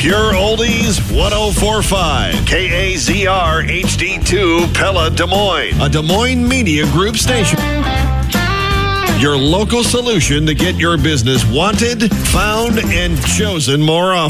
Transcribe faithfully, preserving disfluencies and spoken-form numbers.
Pure Oldies one oh four point five. K A Z R H D two Pella, Des Moines. A Des Moines Media Group station. Your local solution to get your business wanted, found, and chosen more often.